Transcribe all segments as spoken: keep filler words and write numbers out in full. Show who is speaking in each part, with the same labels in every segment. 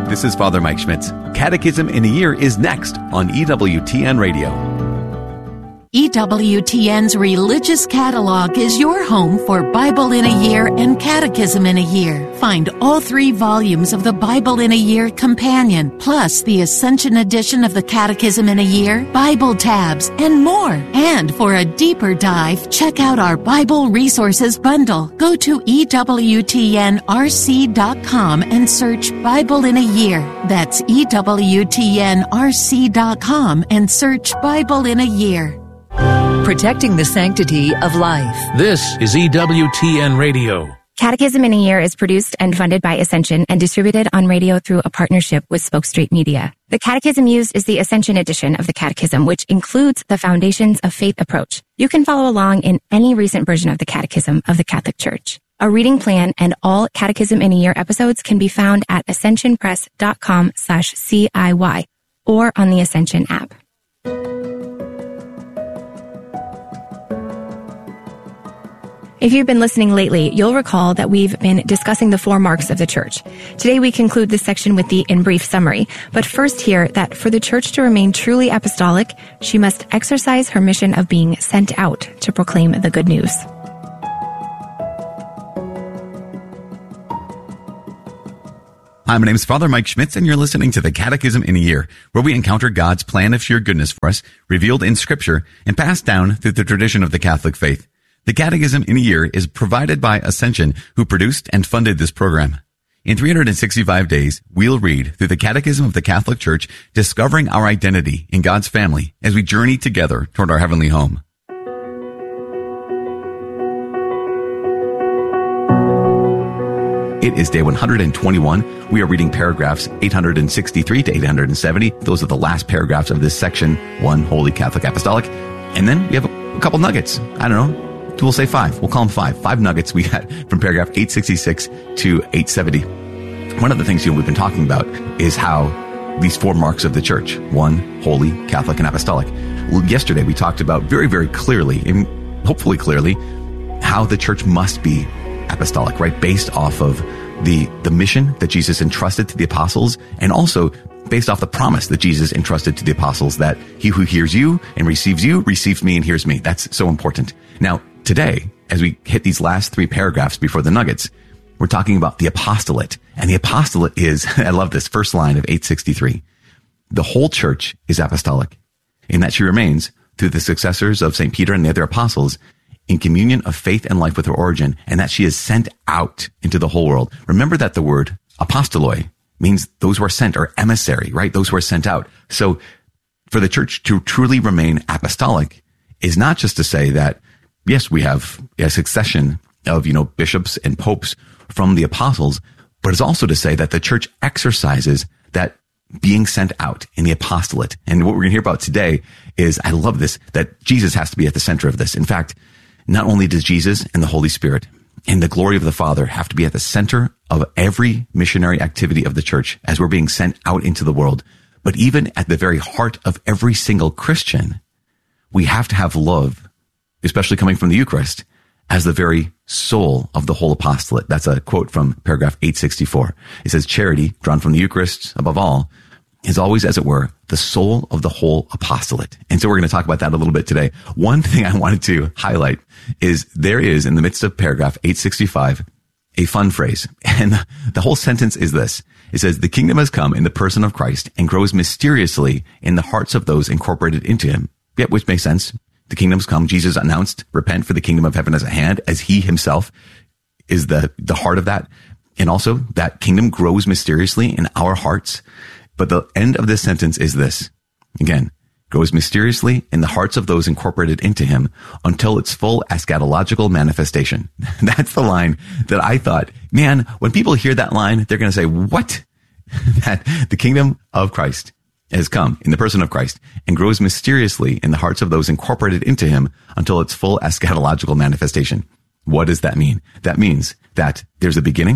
Speaker 1: This is Father Mike Schmitz. Catechism in a Year is next on E W T N Radio.
Speaker 2: E W T N's Religious Catalog is your home for Bible in a Year and Catechism in a Year. Find all three volumes of the Bible in a Year Companion, plus the Ascension edition of the Catechism in a Year, Bible tabs, and more. And for a deeper dive, check out our Bible Resources Bundle. Go to E W T N R C dot com and search Bible in a Year. That's E W T N R C dot com and search Bible in a Year.
Speaker 3: Protecting the sanctity of life.
Speaker 4: This is E W T N Radio.
Speaker 5: Catechism in a Year is produced and funded by Ascension and distributed on radio through a partnership with Spoke Street Media. The catechism used is the Ascension edition of the Catechism, which includes the Foundations of Faith approach. You can follow along in any recent version of the Catechism of the Catholic Church. A reading plan and all Catechism in a Year episodes can be found at ascensionpress.com slash CIY or on the Ascension app. If you've been listening lately, you'll recall that we've been discussing the four marks of the Church. Today we conclude this section with the in brief summary, but first hear that for the Church to remain truly apostolic, she must exercise her mission of being sent out to proclaim the good news.
Speaker 1: Hi, my name is Father Mike Schmitz, and you're listening to the Catechism in a Year, where we encounter God's plan of sheer goodness for us, revealed in Scripture, and passed down through the tradition of the Catholic faith. The Catechism in a Year is provided by Ascension, who produced and funded this program. In three hundred sixty-five days, we'll read through the Catechism of the Catholic Church, discovering our identity in God's family as we journey together toward our heavenly home. It is day one hundred twenty-one. We are reading paragraphs eight hundred sixty-three to eight hundred seventy. Those are the last paragraphs of this section, one Holy Catholic Apostolic. And then we have a, a couple nuggets. I don't know. We'll say five. We'll call them five. Five nuggets we got from paragraph eight sixty-six to eight seventy. One of the things you know, we've been talking about is how these four marks of the Church, one, Holy, Catholic, and Apostolic. Yesterday we talked about very, very clearly, and hopefully clearly, how the Church must be apostolic, right? Based off of the, the mission that Jesus entrusted to the apostles, and also based off the promise that Jesus entrusted to the apostles that he who hears you and receives you, receives me and hears me. That's so important. Now, today, as we hit these last three paragraphs before the nuggets, we're talking about the apostolate. And the apostolate is, I love this first line of eight sixty-three. The whole Church is apostolic, in that she remains, through the successors of Saint Peter and the other apostles, in communion of faith and life with her origin, and that she is sent out into the whole world. Remember that the word apostoloi means those who are sent, or emissary, right? Those who are sent out. So for the Church to truly remain apostolic is not just to say that, yes, we have a succession of, you know, bishops and popes from the apostles, but it's also to say that the Church exercises that being sent out in the apostolate. And what we're going to hear about today is, I love this, that Jesus has to be at the center of this. In fact, not only does Jesus and the Holy Spirit and the glory of the Father have to be at the center of every missionary activity of the Church as we're being sent out into the world, but even at the very heart of every single Christian, we have to have love, especially coming from the Eucharist, as the very soul of the whole apostolate. That's a quote from paragraph eight sixty-four. It says, charity, drawn from the Eucharist above all, is always, as it were, the soul of the whole apostolate. And so we're going to talk about that a little bit today. One thing I wanted to highlight is there is, in the midst of paragraph eight sixty-five, a fun phrase. And the whole sentence is this. It says, the kingdom has come in the person of Christ and grows mysteriously in the hearts of those incorporated into him. Yeah, which makes sense. The kingdom's come. Jesus announced, repent, for the kingdom of heaven is at hand, as he himself is the, the heart of that. And also that kingdom grows mysteriously in our hearts. But the end of this sentence is this. Again, grows mysteriously in the hearts of those incorporated into him until its full eschatological manifestation. That's the line that I thought, man, when people hear that line, they're going to say, what? That the kingdom of Christ has come in the person of Christ and grows mysteriously in the hearts of those incorporated into him until its full eschatological manifestation. What does that mean? That means that there's a beginning,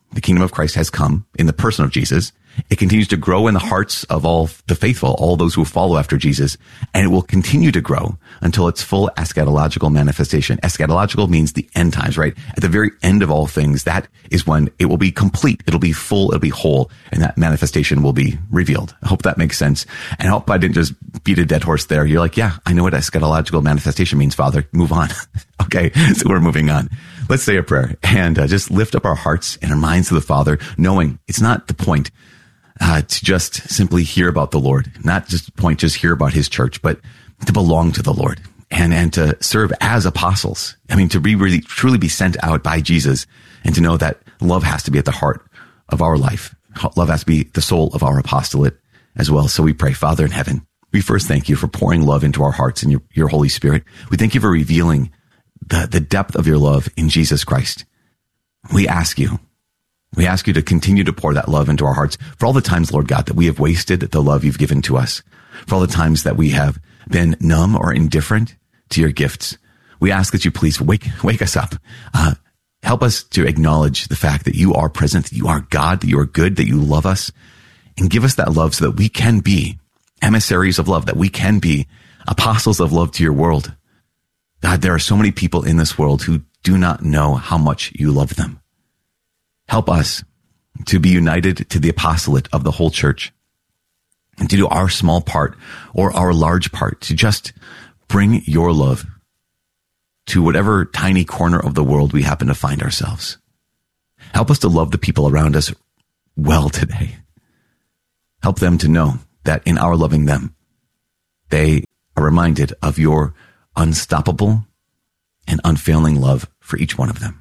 Speaker 1: The kingdom of Christ has come in the person of Jesus. It continues to grow in the hearts of all the faithful, all those who follow after Jesus, and it will continue to grow until its full eschatological manifestation. Eschatological means the end times, right? At the very end of all things, that is when it will be complete. It'll be full. It'll be whole, and that manifestation will be revealed. I hope that makes sense. And I hope I didn't just beat a dead horse there. You're like, yeah, I know what eschatological manifestation means, Father. Move on. Okay, so we're moving on. Let's say a prayer and uh, just lift up our hearts and our minds to the Father, knowing it's not the point uh, to just simply hear about the Lord, not just the point just hear about his church, but to belong to the Lord and, and to serve as apostles. I mean, to be really, truly be sent out by Jesus and to know that love has to be at the heart of our life. Love has to be the soul of our apostolate as well. So we pray, Father in heaven, we first thank you for pouring love into our hearts and your, your Holy Spirit. We thank you for revealing the, the depth of your love in Jesus Christ. We ask you, we ask you to continue to pour that love into our hearts for all the times, Lord God, that we have wasted the love you've given to us, for all the times that we have been numb or indifferent to your gifts. We ask that you please wake, wake us up. Uh, help us to acknowledge the fact that you are present, that you are God, that you are good, that you love us, and give us that love so that we can be emissaries of love, that we can be apostles of love to your world. God, there are so many people in this world who do not know how much you love them. Help us to be united to the apostolate of the whole church and to do our small part or our large part to just bring your love to whatever tiny corner of the world we happen to find ourselves. Help us to love the people around us well today. Help them to know that in our loving them, they are reminded of your unstoppable and unfailing love for each one of them.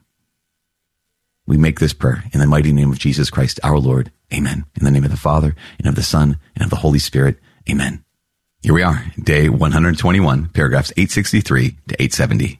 Speaker 1: We make this prayer in the mighty name of Jesus Christ, our Lord. Amen. In the name of the Father, and of the Son, and of the Holy Spirit. Amen. Here we are, day one hundred twenty-one, paragraphs eight sixty-three to eight seventy.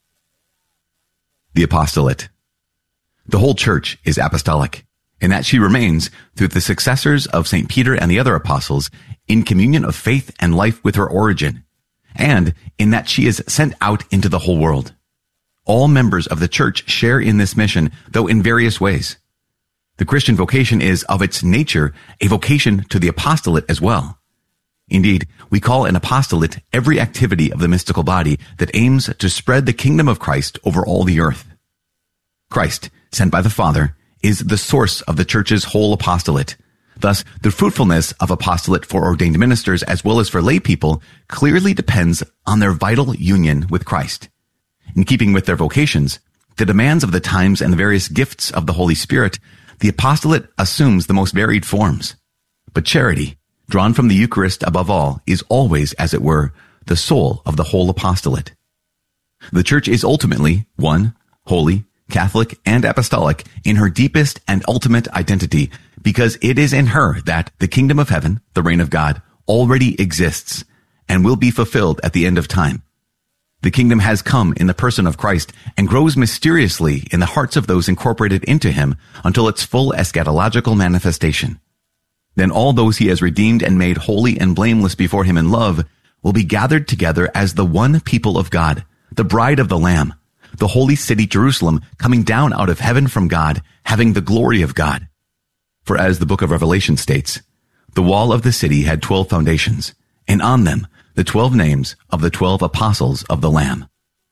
Speaker 1: The apostolate. The whole church is apostolic, in that she remains, through the successors of Saint Peter and the other apostles, in communion of faith and life with her origin, and in that she is sent out into the whole world. All members of the church share in this mission, though in various ways. The Christian vocation is, of its nature, a vocation to the apostolate as well. Indeed, we call an apostolate every activity of the mystical body that aims to spread the kingdom of Christ over all the earth. Christ, sent by the Father, is the source of the church's whole apostolate. Thus, the fruitfulness of apostolate for ordained ministers as well as for lay people clearly depends on their vital union with Christ. In keeping with their vocations, the demands of the times and the various gifts of the Holy Spirit, the apostolate assumes the most varied forms. But charity, drawn from the Eucharist above all, is always, as it were, the soul of the whole apostolate. The Church is ultimately, one, holy, Catholic, and apostolic in her deepest and ultimate identity, because it is in her that the kingdom of heaven, the reign of God, already exists and will be fulfilled at the end of time. The kingdom has come in the person of Christ and grows mysteriously in the hearts of those incorporated into him until its full eschatological manifestation. Then all those he has redeemed and made holy and blameless before him in love will be gathered together as the one people of God, the bride of the Lamb, the holy city Jerusalem coming down out of heaven from God, having the glory of God. For as the book of Revelation states, the wall of the city had twelve foundations, and on them the twelve names of the twelve apostles of the Lamb.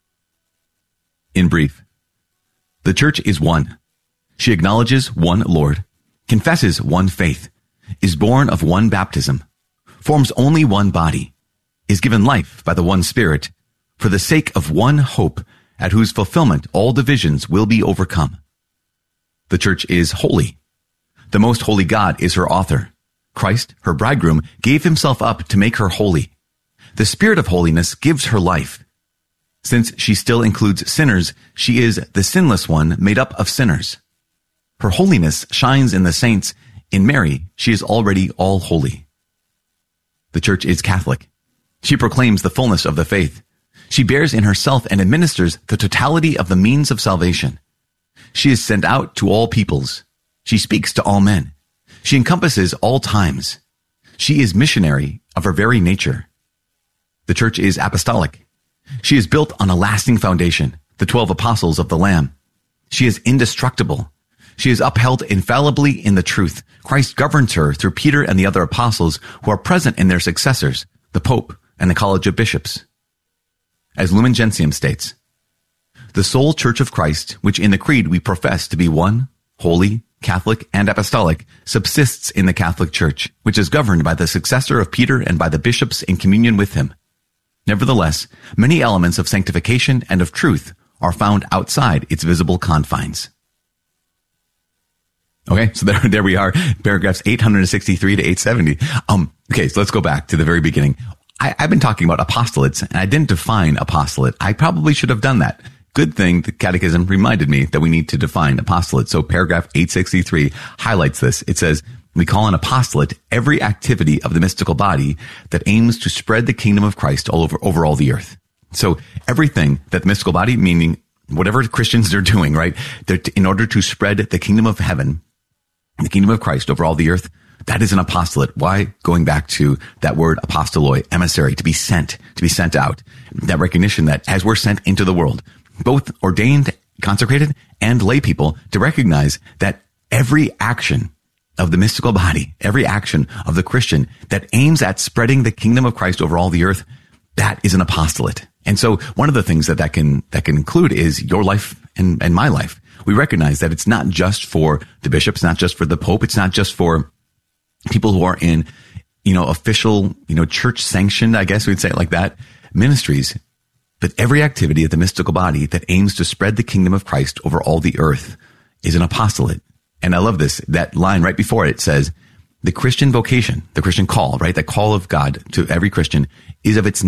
Speaker 1: In brief, the church is one. She acknowledges one Lord, confesses one faith, is born of one baptism, forms only one body, is given life by the one Spirit, for the sake of one hope, at whose fulfillment all divisions will be overcome. The church is holy. The most holy God is her author. Christ, her bridegroom, gave himself up to make her holy. The Spirit of holiness gives her life. Since she still includes sinners, she is the sinless one made up of sinners. Her holiness shines in the saints. In Mary, she is already all holy. The church is Catholic. She proclaims the fullness of the faith. She bears in herself and administers the totality of the means of salvation. She is sent out to all peoples. She speaks to all men. She encompasses all times. She is missionary of her very nature. The church is apostolic. She is built on a lasting foundation, the twelve apostles of the Lamb. She is indestructible. She is upheld infallibly in the truth. Christ governs her through Peter and the other apostles who are present in their successors, the Pope and the College of Bishops. As Lumen Gentium states, the sole Church of Christ, which in the Creed we profess to be one, holy, Catholic, and apostolic, subsists in the Catholic Church, which is governed by the successor of Peter and by the bishops in communion with him. Nevertheless, many elements of sanctification and of truth are found outside its visible confines. Okay, so there, there we are, paragraphs eight sixty-three to eight seventy. Um, okay, so let's go back to the very beginning. I, I've been talking about apostolates, and I didn't define apostolate. I probably should have done that. Good thing the Catechism reminded me that we need to define apostolate. So paragraph eight sixty-three highlights this. It says, we call an apostolate every activity of the mystical body that aims to spread the kingdom of Christ all over, over all the earth. So everything that the mystical body, meaning whatever Christians are doing, right, they're t- in order to spread the kingdom of heaven, the kingdom of Christ over all the earth, that is an apostolate. Why? Going back to that word apostoloi, emissary, to be sent, to be sent out. That recognition that as we're sent into the world, both ordained, consecrated, and lay people, to recognize that every action of the mystical body, every action of the Christian that aims at spreading the kingdom of Christ over all the earth, that is an apostolate. And so one of the things that that can, that can include is your life and, and my life. We recognize that it's not just for the bishop, it's not just for the Pope, it's not just for people who are in, you know, official, you know, church sanctioned, I guess we'd say it like that, ministries. But every activity of the mystical body that aims to spread the kingdom of Christ over all the earth is an apostolate. And I love this, that line right before it says, the Christian vocation, the Christian call, right? The call of God to every Christian is of its